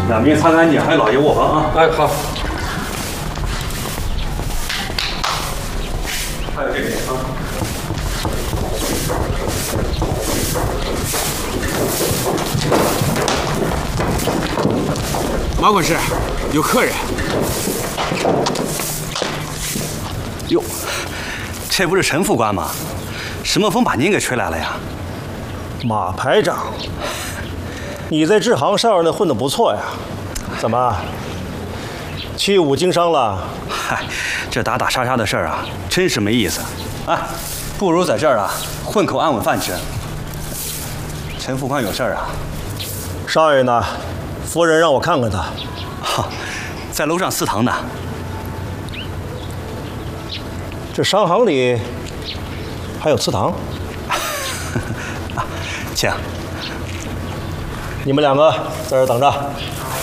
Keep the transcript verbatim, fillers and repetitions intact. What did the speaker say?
两边擦干净，还有老爷卧房啊。 哎，好。 还有这边啊。 马管事，有客人。 哟，这不是陈副官吗？什么风把您给吹来了呀？ 马排长，你在支行哨那混得不错呀？怎么，气武经商了？ 嗨，这打打杀杀的事儿啊，真是没意思。啊，不如在这儿啊混口安稳饭吃。陈副官有事儿啊？ 少爷呢？夫人让我看看他。 哈，在楼上祠堂呢。 这商行里还有祠堂？ 啊，请。 你们两个在这儿等着。